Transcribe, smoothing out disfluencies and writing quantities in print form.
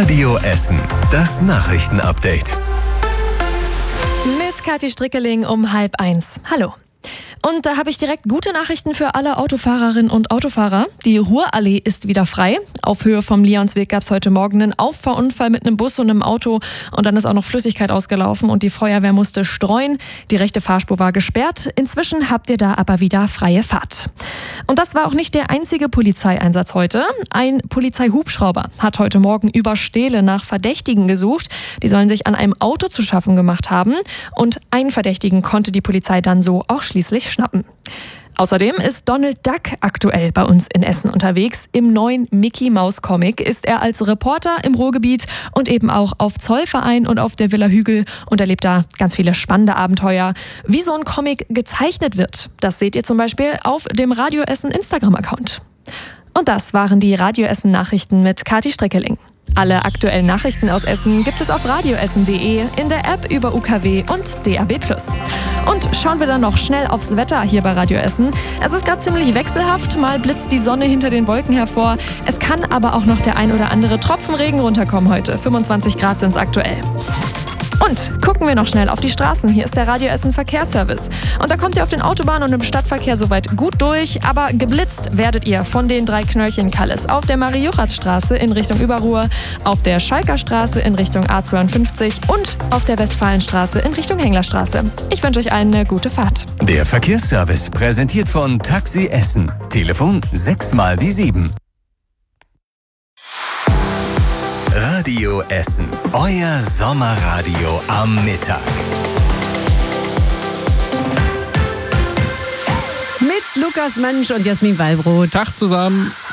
Radio Essen, das Nachrichtenupdate. Mit Kathi Strickeling um 12:30. Hallo. Und da habe ich direkt gute Nachrichten für alle Autofahrerinnen und Autofahrer. Die Ruhrallee ist wieder frei. Auf Höhe vom Leonsweg gab es heute Morgen einen Auffahrunfall mit einem Bus und einem Auto. Und dann ist auch noch Flüssigkeit ausgelaufen und die Feuerwehr musste streuen. Die rechte Fahrspur war gesperrt. Inzwischen habt ihr da aber wieder freie Fahrt. Und das war auch nicht der einzige Polizeieinsatz heute. Ein Polizeihubschrauber hat heute Morgen über Stele nach Verdächtigen gesucht. Die sollen sich an einem Auto zu schaffen gemacht haben. Und einen Verdächtigen konnte die Polizei dann so auch schließlich schnappen. Außerdem ist Donald Duck aktuell bei uns in Essen unterwegs. Im neuen Mickey-Maus-Comic ist er als Reporter im Ruhrgebiet und eben auch auf Zollverein und auf der Villa Hügel und erlebt da ganz viele spannende Abenteuer. Wie so ein Comic gezeichnet wird, das seht ihr zum Beispiel auf dem Radio Essen Instagram-Account. Und das waren die Radio Essen Nachrichten mit Kathi Strickeling. Alle aktuellen Nachrichten aus Essen gibt es auf radioessen.de, in der App über UKW und DAB+. Und schauen wir dann noch schnell aufs Wetter hier bei Radio Essen. Es ist gerade ziemlich wechselhaft, mal blitzt die Sonne hinter den Wolken hervor. Es kann aber auch noch der ein oder andere Tropfen Regen runterkommen heute. 25 Grad sind es aktuell. Und gucken wir noch schnell auf die Straßen. Hier ist der Radio Essen Verkehrsservice. Und da kommt ihr auf den Autobahnen und im Stadtverkehr soweit gut durch. Aber geblitzt werdet ihr von den 3 Knöllchen-Kalles auf der Marie-Juchat-Straße in Richtung Überruhr, auf der Schalker Straße in Richtung A52 und auf der Westfalenstraße in Richtung Henglerstraße. Ich wünsche euch allen eine gute Fahrt. Der Verkehrsservice präsentiert von Taxi Essen. Telefon 6x7. Radio Essen, euer Sommerradio am Mittag. Mit Lukas Mansch und Jasmin Wallbrot. Tag zusammen.